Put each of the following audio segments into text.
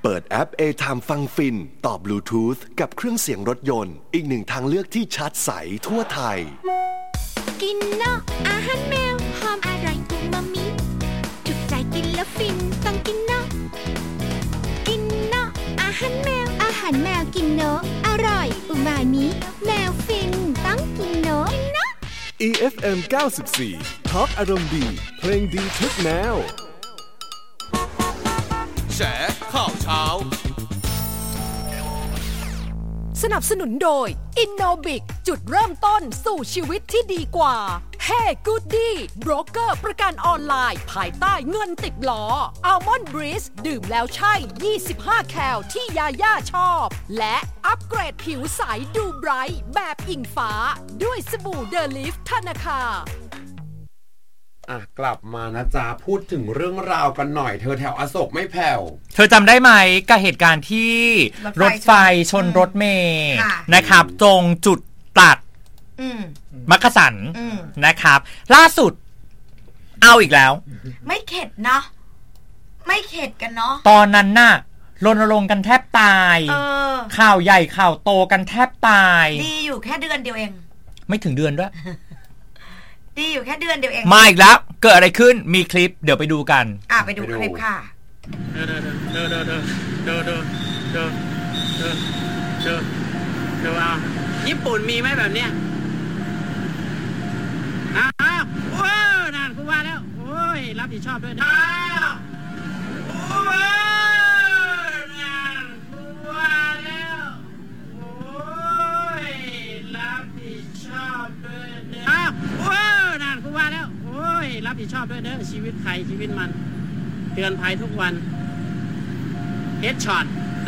ปิดแอป A-Time ฟังฟินต่อบลูทูธกับเครื่องเสียงรถยนต์อีกหนึ่งทางเลือกที่ชัดใสทั่วไทยกินเนาะอาหารแมวหอมอร่อยอูมามิถูกใจกินแล้วฟินต้องกินเนาะกินเนาะอาหารแมวกินเนาะอร่อยอูมามิแมวฟินต้องกินเนาะ EFM 94 Talk อารมณ์ดีเพลงดีทุกแนวแฉข่าวเช้าสนับสนุนโดย Innobic จุดเริ่มต้นสู่ชีวิตที่ดีกว่า Hey Goody โบรกเกอร์ประกันออนไลน์ภายใต้เงินติดล้อ Almond Breeze ดื่มแล้วใช่25แคลที่ยาย่าชอบและอัปเกรดผิวใสดูไบรท์แบบอิงฟ้าด้วยสบู่เดลิฟธนาคารกลับมานะจ๊ะพูดถึงเรื่องราวกันหน่อยเธอแถวอโศกไม่แผ่วเธอจำได้ไหมกับเหตุการณ์ที่รถไฟชนรถเมล์นะครับตรงจุดตัดมักกะสันนะครับล่าสุดเอาอีกแล้วไม่เข็ดเนาะไม่เข็ดกันเนาะตอนนั้นน่ะรณรงค์กันแทบตายข่าวใหญ่ข่าวโตกันแทบตายดีอยู่แค่เดือนเดียวเองไม่ถึงเดือนด้วยดีอยู่แค่เดือนเดียวเองมาอีกแล้วเกิดอะไรขึ้นมีคลิปเดี๋ยวไปดูกันไปดูคลิปค่ะญี่ปุ่นมีไหมแบบเนี้ยโอ้นั่นกูว่าแล้วโอ้ยรับผิดชอบด้วยนะโอ้ยนั่นกูว่าแล้วโอ้ยรับผิดชอบด้วยนะโอ้ยนั่นกูว่าแล้วโอ้ยรับผิดชอบด้วยเด้อชีวิตใครชีวิตมันเตือนภัยทุกวันเฮดช็อต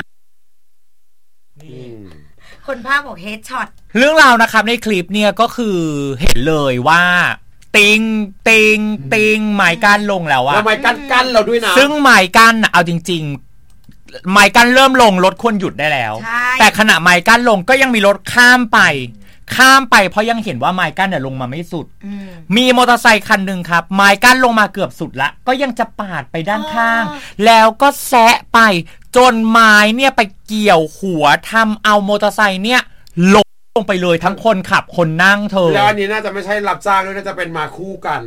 คนภาพบอกเฮดช็อตเรื่องราวนะครับในคลิปเนี่ยก็คือเห็นเลยว่าติงหมายกั้นลงแล้วอะหมายกั้นเราด้วยนะซึ่งหมายกั้นเอาจริงๆหมายกั้นเริ่มลงรถควรหยุดได้แล้วแต่ขณะหมายกั้นลงก็ยังมีรถข้ามไปเพราะยังเห็นว่าไม้กั้นเนี่ยลงมาไม่สุดมีมอเตอร์ไซค์คันหนึ่งครับไม้กั้นลงมาเกือบสุดละก็ยังจะปาดไปด้านข้างแล้วก็แซะไปจนไม้เนี่ยไปเกี่ยวหัวทำเอามอเตอร์ไซค์เนี่ยลงไปเลยทั้งคนขับคนนั่งเธอแล้วอันนี้น่าจะไม่ใช่รับจ้างด้วยน่าจะเป็นมาคู่กัน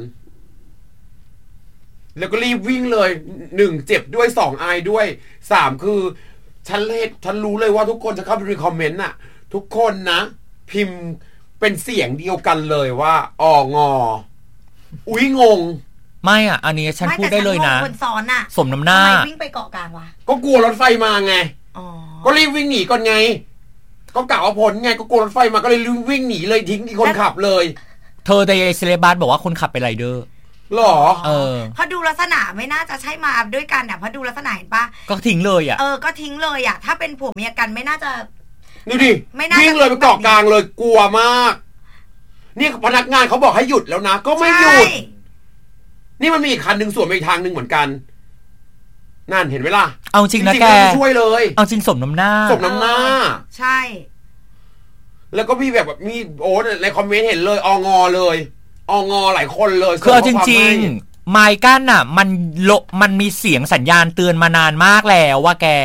แล้วก็รีบวิ่งเลย1เจ็บด้วย2อายด้วย3คือฉันรู้เลยว่าทุกคนจะเข้าไปรีคอมเมนต์น่ะทุกคนนะพิมพ์เป็นเสียงเดียวกันเลยว่าองอุ๊ยงงไม่อันนี้ฉันพูดได้เลยนะคนซ้อนน่ะสมน้ำหน้าทำไมวิ่งไปเกาะกลางวะก็กลัวรถไฟมาไงก็รีบวิ่งหนีก่อนไงก็กะว่าผลไงก็กลัวรถไฟมาก็เลยวิ่งหนีเลยทิ้งอีกคนขับเลยเธอแต่เซเลบัสบอกว่าคนขับเป็นไรเดอร์หรอพอดูลักษณะไม่น่าจะใช่มาด้วยกันพอดูลักษณะเห็นปะก็ทิ้งเลยก็ทิ้งเลยถ้าเป็นผัวเมียกันไม่น่าจะดูดิวิ่งเลยไปเกาะกลางเลยกลัวมากนี่พนักงานเขาบอกให้หยุดแล้วนะก็ไม่หยุดนี่มันมีอีกคันนึงสวนไปอีกทางนึงเหมือนกันนั่นเห็นไหมล่ะเอาจริงนะแกช่วยเลยเอาจริงสมน้ำหน้าใช่แล้วก็มีแบบมีในคอมเมนต์เห็นเลยองเลยองหลายคนเลยคือจริงๆไมค์กั้นน่ะมันมีเสียงสัญญาณเตือนมานานมากแล้วว่าแก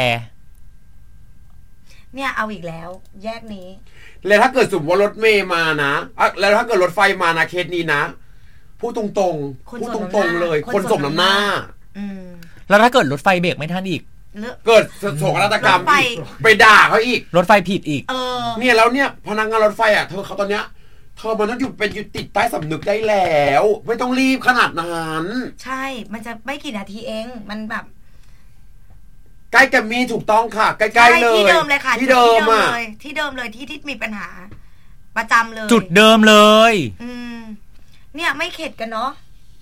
เนี่ยเอาอีกแล้วแยกนี้แล้วถ้าเกิดสมมติว่ารถเมย์มานะแล้วถ้าเกิดรถไฟมานะเคสนี้นะพูดตรงๆเลยคนสมน้ำหน้าแล้วถ้าเกิดรถไฟเบรกไม่ทันอีกเกิดโศกนาฏกรรมไปด่าเขาอีกรถไฟผิดอีกเนี่ยแล้วเนี่ยพนักงานรถไฟเขาตอนเนี้ยเธอมันต้องหยุดติดใต้สำนึกได้แล้วไม่ต้องรีบขนาดนั้นใช่มันจะไม่กี่นาทีเองมันแบบใกล้แกมมี่ถูกต้องค่ะใกล้ๆเลยที่เดิมเลยค่ะที่เดิมเลยที่มีปัญหาประจำเลยจุดเดิมเลยเนี่ยไม่เข็ดกันเนาะ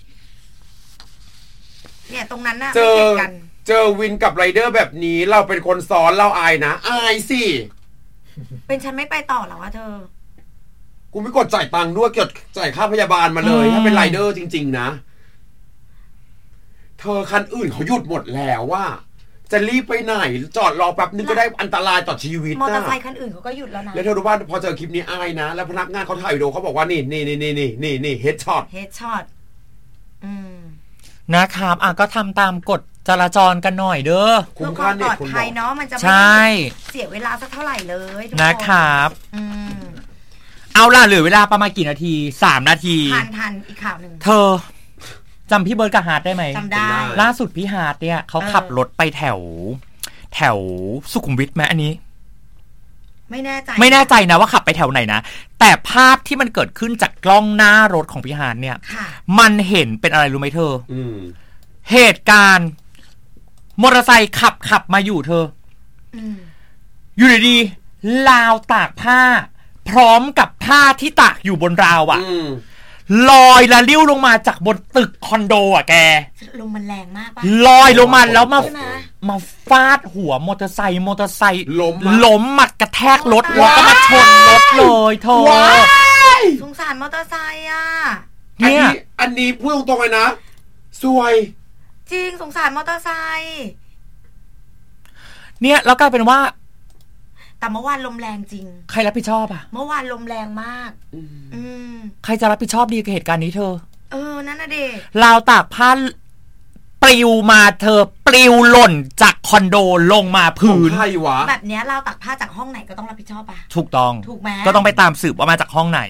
เนี่ยตรงนั้นน่ะไม่เข็ดกันเจอวินกับไรเดอร์แบบนี้เราเป็นคนซ้อนเราอายนะอายสิเป็นฉันไม่ไปต่อหรอวะเธอกูไม่กดจ่ายตังค์ด้วยกดจ่ายค่าพยาบาลมาเลยถ้าเป็นไรเดอร์จริงๆนะเธอคันอื่นเขาหยุดหมดแล้วว่าจะรีบไปไหนจอดรอแป๊บนึงก็ได้อันตรายต่อชีวิตนะมอเตอร์ไซค์คันอื่นเขาก็หยุดแล้วนะแล้วเธอรู้ว่าพอเจอคลิปนี้อายนะแล้วพนักงานเขาถ่ายวิดีโอเขาบอกว่านี่เฮดช็อตนะครับก็ทำตามกฎจราจรกันหน่อยเด้อเพื่อความปลอดภัยเนาะมันจะไม่เสียเวลาสักเท่าไหร่เลยนะครับเอาล่ะเหลือเวลาประมาณกี่นาที3 นาทีทันอีกข่าวนึงเธอจำพี่เบิร์ดกับฮาร์ดได้ไหมจำได้ล่าสุดพี่ฮาร์ดเนี่ยเขาขับรถไปแถวสุขุมวิทไหมอันนี้ไม่แน่ใจนะว่าขับไปแถวไหนนะแต่ภาพที่มันเกิดขึ้นจากกล้องหน้ารถของพี่ฮาร์ดเนี่ยมันเห็นเป็นอะไรรู้ไหมเธอเหตุการณ์มอเตอร์ไซค์ขับมาอยู่เธออยู่ดีๆราวตากผ้าพร้อมกับผ้าที่ตากอยู่บนราวลอยละลิ้วลงมาจากบนตึกคอนโดแกลมมันแรงมากป่ะลอยลงมาแล้วมาฟาดหัวมอเตอร์ไซค์ล้มมัดกระแทกรถแล้วก็มาชนรถเลยเธอสงสารมอเตอร์ไซค์อ่ะเนี่ยอันนี้พูดตรงๆเลยนะซวยจริงสงสารมอเตอร์ไซค์เนี่ยแล้วกลายเป็นว่าแต่เมื่อวานลมแรงจริงใครรับผิดชอบอ่ะเมื่อวานลมแรงมากใครจะรับผิดชอบดีกับเหตุการณ์นี้เธอนั่นน่ะดิราวตากผ้าปลิวมาเธอปลิวหล่นจากคอนโดลงมาพื้นแบบนี้ราวตากผ้าจากห้องไหนก็ต้องรับผิดชอบป่ะถูกต้องถูกไหมก็ต้องไปตามสืบว่ามาจากห้องไหน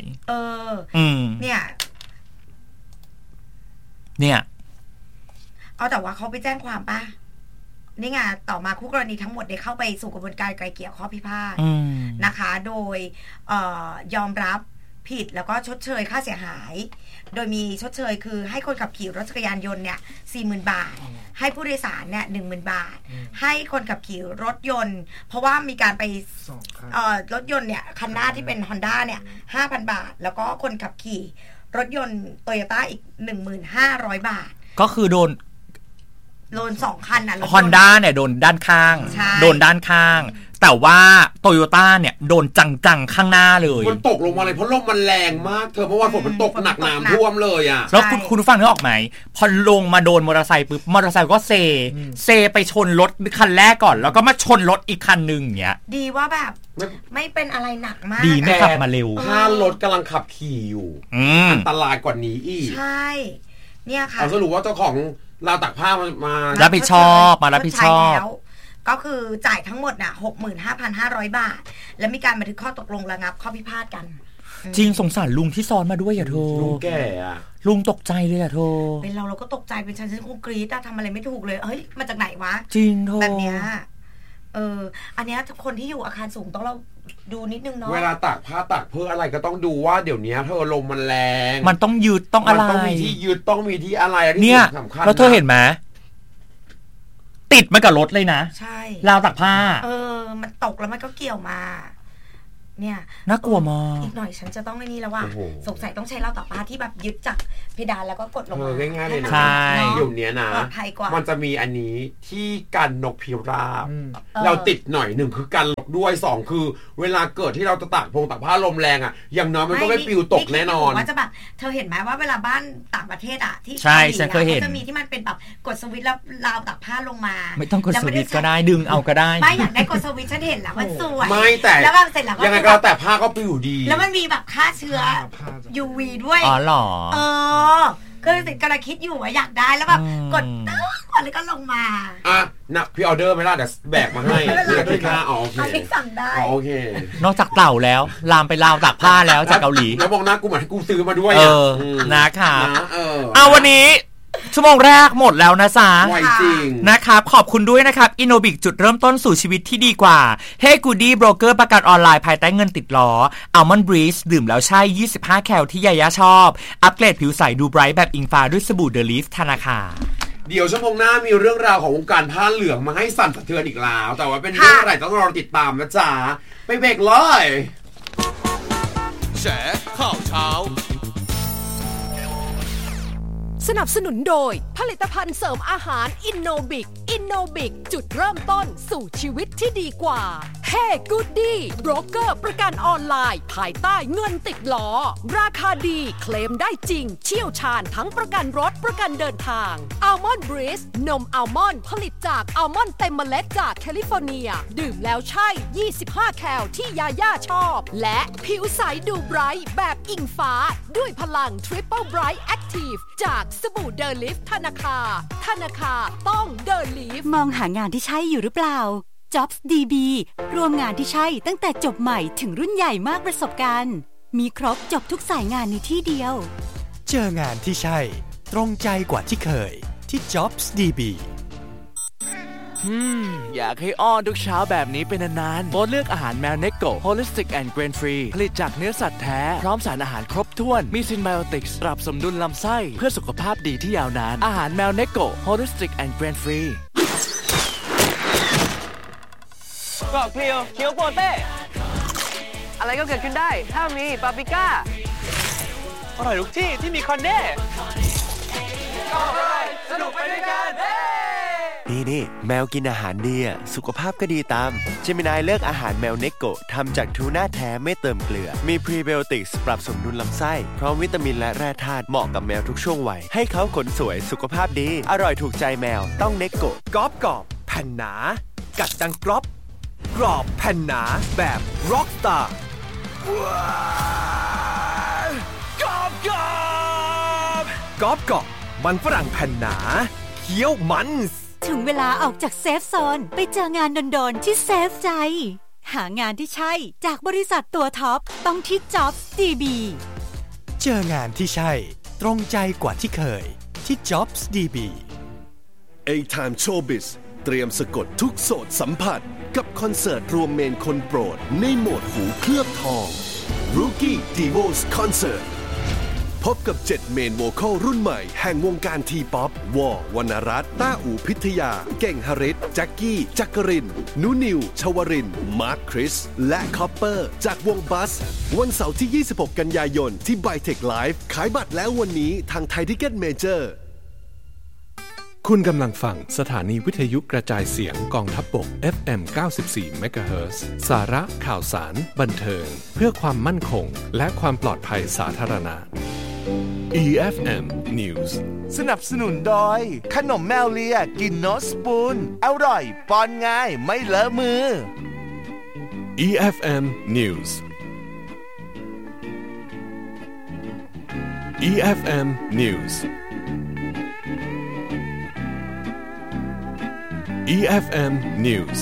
เนี่ยเอาแต่ว่าเขาไปแจ้งความป่ะนี่ไงต่อมาคู่กรณีทั้งหมดได้เข้าไปสู่กระบวนการไกลเกลี่ยข้อพิพาทนะคะโดยยอมรับผิดแล้วก็ชดเชยค่าเสียหายโดยมีชดเชยคือให้คนขับขี่รถจักรยานยนต์เนี่ย 40,000 บาทให้ผู้โดยสารเนี่ย 10,000 บาทให้คนขับขี่รถยนต์เพราะว่ามีการไปรถยนต์เนี่ยคันหน้าที่เป็น Honda เนี่ย 5,000 บาทแล้วก็คนขับขี่รถยนต์ Toyota อีก 1,500 บาทก็คือโดน 2 คันน่ะ Honda เนี่ยโดนด้านข้างแต่ว่าโตโยต้าเนี่ยโดนจังๆข้างหน้าเลยมันตกลงมาเลยเพราะลมมันแรงมากเธอเพราะว่าฝนมันตกหนักน้ำท่วมเลยอ่ะแล้วคุณฟังนึกออกไหมพอลงมาโดนมอเตอร์ไซค์ปุ๊บมอเตอร์ไซค์ก็เซไปชนรถคันแรกก่อนแล้วก็มาชนรถอีกคันนึงอย่างเงี้ยดีว่าแบบไม่เป็นอะไรหนักมากดีไม่ขับมาเร็วถ้ารถกำลังขับขี่อยู่อันตรายกว่านี้อีกใช่เนี่ยค่ะเอาสรุปว่าเจ้าของราวตากผ้ามารับผิดชอบก็คือจ่ายทั้งหมดน่ะ 65,500 บาทแล้วมีการบันทึกข้อตกลงระงับข้อพิพาทกันจริงสงสารลุงที่ซ้อนมาด้วยอ่ะเธอลุงแก่อ่ะลุงตกใจเลยอ่ะเธอเป็นเราก็ตกใจเป็นฉันคงกรี๊ดทำอะไรไม่ถูกเลยเฮ้ยมาจากไหนวะจริงเธอแบบเนี้ยอันเนี้ยคนที่อยู่อาคารสูงต้องเราดูนิดนึงเนาะเวลาตากผ้าตากเพื่ออะไรก็ต้องดูว่าเดี๋ยวนี้เธอลมมันแรงมันต้องยืดต้องอะไรมันต้องมีที่ยืดต้องมีที่อะไรเนี่ยแล้วเธอเห็นไหมติดมากับรถเลยนะใช่ราวตากผ้ามันตกแล้วมันก็เกี่ยวมาเนี่ยน่ากลัวมากอีกหน่อยฉันจะต้องไอ้นี่แล้วว่าสงสัยต้องใช้ราวตากผ้าที่แบบยึดจากเพดานแล้วก็กดลงมาง่ายๆเลยนะอยู่เนี้ยนะมันจะมีอันนี้ที่กันนกพิราบเราติดหน่อย1คือกันลกด้วย2คือเวลาเกิดที่เราจะตากผ้าลมแรงอ่ะอย่างน้อยมันก็ไม่ปลิวตกแน่นอนว่าจะแบบเธอเห็นไหมว่าเวลาบ้านต่างประเทศอ่ะที่ใช่ฉันเคยเห็นจะมีที่มันเป็นแบบกดสวิตช์แล้วราวตากผ้าลงมาไม่ต้องกดสวิตช์ก็ได้ดึงเอาก็ได้ไม่อยากได้กดสวิตช์ฉันเห็นแล้วมันสวยไม่แต่แล้วแบบเสร็จแล้วยังไงก็แต่ผ้าก็ปลิวดีแล้วมันมีแบบฆ่าเชื้อ UV ด้วยอ๋อหรอก็เลยกำลังคิดอยู่ว่าอยากได้แล้วแบบกดแล้วก็ลงมานะพี่ออเดอร์ไม่ได้แต่แบกมาให้เพื่อที่ค่าโอเคสั่งได้โอเคนอกจากเต่าแล้วลามไปราวตากผ้าแล้วจากเกาหลีแล้วมองหน้ากูเหมือนให้กูซื้อมาด้วยนะคะเอาวันนี้ชั่วโมงแรกหมดแล้วนะจ๊ะนะครับขอบคุณด้วยนะครับอินโนบิกจุดเริ่มต้นสู่ชีวิตที่ดีกว่าเฮ้กูดี้โบรกเกอร์ประกันออนไลน์ภายใต้เงินติดล้ออัลมอนด์บรีซดื่มแล้วใช่25แคลที่ยายาชอบอัปเกรดผิวใสดูไบรท์แบบอิงฟ้าด้วยสบู่เดลิฟธนาคารเดี๋ยวชั่วโมงหน้ามีเรื่องราวของวงการผ้าเหลืองมาให้สั่นสะเทือนอีกแล้วแต่ว่าเป็นเรื่องอะไรต้องรอติดตามนะจ๊ะไปเบรกเลยแฉข่าวเช้าสนับสนุนโดยผลิตภัณฑ์เสริมอาหารอินโนบิกจุดเริ่มต้นสู่ชีวิตที่ดีกว่า Hey Goody โบรกเกอร์ประกันออนไลน์ภายใต้เงินติดล้อราคาดีเคลมได้จริงเชี่ยวชาญทั้งประกันรถประกันเดินทาง Almond Breeze นมอัลมอนด์ผลิตจากอัลมอนด์เต็มเมล็ดจากแคลิฟอร์เนียดื่มแล้วใช่25แคลที่ยาย่าชอบและผิวใสดูไบรท์แบบอิงฟ้าด้วยพลัง Triple Bright Active จากสบู่เดอลิฟธนาคารต้องเดอลิฟมองหางานที่ใช่อยู่หรือเปล่า Jobs DB รวมงานที่ใช่ตั้งแต่จบใหม่ถึงรุ่นใหญ่มากประสบการณ์มีครบจบทุกสายงานในที่เดียวเจองานที่ใช่ตรงใจกว่าที่เคยที่ Jobs DB อยากให้อ้อนทุกเช้าแบบนี้เป็นนานๆโบเลือกอาหารแมวเนโก Holistic and Grain Free ผลิตจากเนื้อสัตว์แท้พร้อมสารอาหารครบถ้วนมีซินไบโอติกส์ปรับสมดุลลำไส้เพื่อสุขภาพดีที่ยาวนานอาหารแมวเนโก Holistic and Grain Free เกาะเกลียวเคียวโปเต้อะไรก็เกิดขึ้นได้ถ้ามีปาปริก้าอร่อยทุกที่ที่มีคอนเน่ก็อร่อยสนุกไปด้วยกันนี่แมวกินอาหารดีสุขภาพก็ดีตามเจมินายเลือกอาหารแมวเนโกทำจากทูน่าแท้ไม่เติมเกลือมีพรีไบโอติกส์ปรับสมดุลลำไส้พร้อมวิตามินและแร่ธาตุเหมาะกับแมวทุกช่วงวัยให้เขาขนสวยสุขภาพดีอร่อยถูกใจแมวต้องเนโกกรอบแผ่นหนากัดดังกรอบกรอบแผ่นหนาแบบร็อกสตาร์กรอบมันฝรั่งแผ่นหนาเคี้ยวมันถึงเวลาออกจากเซฟโซนไปเจองานโดนๆที่เซฟใจหางานที่ใช่จากบริษัทตัวท็อปต้องที่ Jobs DB เจองานที่ใช่ตรงใจกว่าที่เคยที่ Jobs DB A-Time Showbiz เตรียมสะกดทุกโสตสัมผัสกับคอนเสิร์ตรวมเมนคนโปรดในโหมดหูเคลือบทอง Rookie Divos Concert พบกับ7เมนโวคอลรุ่นใหม่แห่งวงการทีป๊อปวอวรรณรัตน์ต้าอู่พิทยาเก่งหฤทธิ์แจ็คกี้จักรินนุนิวชวรินทร์มาร์คคริสและคอปเปอร์จากวงบัสวันเสาร์ที่26กันยายนที่ไบเทคไลฟ์ขายบัตรแล้ววันนี้ทางไทยทิกเก็ตเมเจอร์คุณกำลังฟังสถานีวิทยุกระจายเสียงกองทัพบก FM 94 MHz สาระข่าวสารบันเทิงเพื่อความมั่นคงและความปลอดภัยสาธารณะ EFM News สนับสนุนโดยขนมแมวเลียกินโนสปูนอร่อยป้อนง่ายไม่เลอะมือ EFM News EFM News EFM News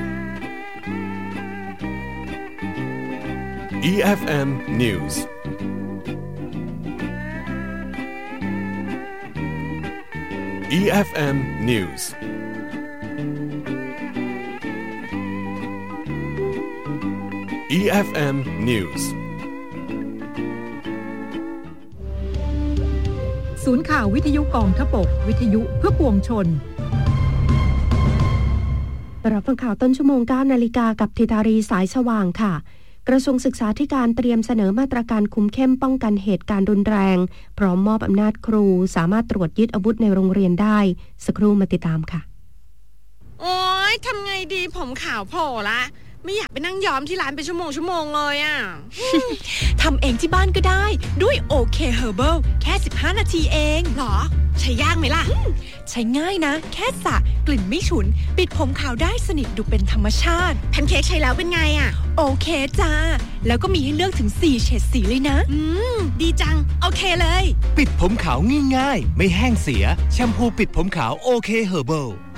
EFM News EFM News EFM News ศูนย์ข่าววิทยุกองทัพบกวิทยุเพื่อปวงชนรับฟังข่าวต้นชั่วโมง 9 นาฬิกากับธิดารีสายสว่างค่ะกระทรวงศึกษาธิการเตรียมเสนอมาตรการคุมเข้มป้องกันเหตุการณ์รุนแรงพร้อมมอบอำนาจครูสามารถตรวจยึดอาวุธในโรงเรียนได้สักครู่มาติดตามค่ะโอ๊ยทำไงดีผมขาวโผล่ละไม่อยากไปนั่งย้อมที่ร้านเป็นชั่วโมงเลยอ่ะทำเองที่บ้านก็ได้ด้วยโอเคเฮอร์เบิลแค่15นาทีเองหรอใช้ยากไหมล่ะใช้ง่ายนะแค่สระกลิ่นไม่ฉุนปิดผมขาวได้สนิทดูเป็นธรรมชาติแพนเค้กใช้แล้วเป็นไงอ่ะโอเคจ้าแล้วก็มีให้เลือกถึง4เฉดสีเลยนะดีจังโอเคเลยปิดผมขาวง่ายๆไม่แห้งเสียแชมพูปิดผมขาวโอเคเฮอร์เบิล